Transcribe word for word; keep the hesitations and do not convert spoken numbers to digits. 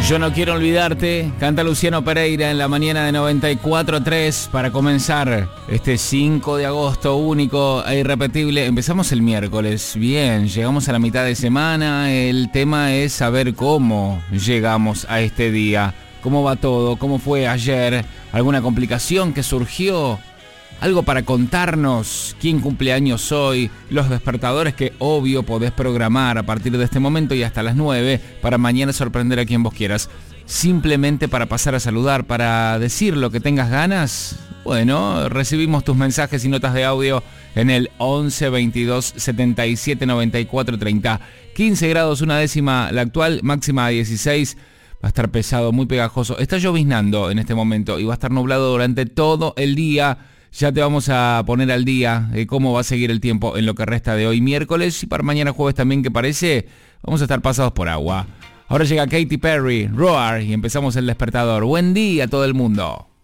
Yo no quiero olvidarte, canta Luciano Pereira en la mañana de noventa y cuatro tres para comenzar este cinco de agosto único e irrepetible. Empezamos el miércoles, bien, llegamos a la mitad de semana, el tema es saber cómo llegamos a este día, cómo va todo, cómo fue ayer, alguna complicación que surgió, algo para contarnos, quién cumpleaños hoy, los despertadores que obvio podés programar a partir de este momento y hasta las nueve para mañana sorprender a quien vos quieras. Simplemente para pasar a saludar, para decir lo que tengas ganas. Bueno, recibimos tus mensajes y notas de audio en el once veintidós setenta y siete noventa y cuatro treinta. quince grados una décima, la actual máxima a dieciséis. Va a estar pesado, muy pegajoso. Está lloviznando en este momento y va a estar nublado durante todo el día. Ya te vamos a poner al día de cómo va a seguir el tiempo en lo que resta de hoy miércoles y para mañana jueves también, que parece vamos a estar pasados por agua. Ahora llega Katy Perry, Roar, y empezamos el despertador. Buen día a todo el mundo.